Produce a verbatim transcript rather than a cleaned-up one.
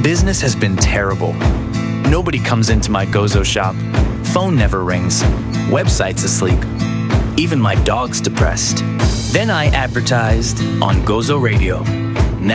Business has been terrible. Nobody comes into my Gozo shop. Phone never rings. Website's asleep. Even my dog's depressed. Then I advertised on Gozo Radio.